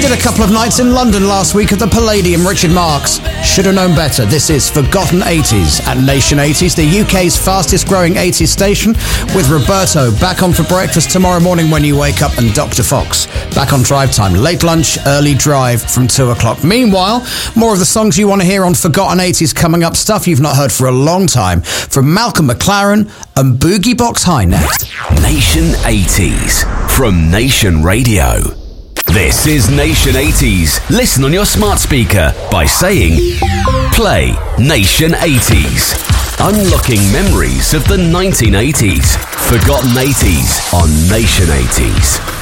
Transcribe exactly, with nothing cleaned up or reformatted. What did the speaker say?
Did a couple of nights in London last week at the Palladium. Richard Marx. Should have known better. This is Forgotten eighties at Nation eighties, the U K's fastest growing eighties station, with Roberto back on for breakfast tomorrow morning when you wake up, and Doctor Fox back on drive time, late lunch, early drive from two o'clock. Meanwhile, more of the songs you want to hear on Forgotten eighties coming up, stuff you've not heard for a long time, from Malcolm McLaren and Boogie Box High next. Nation eighties from Nation Radio. This is Nation eighties. Listen on your smart speaker by saying, play Nation eighties. Unlocking memories of the nineteen eighties. Forgotten eighties on Nation eighties.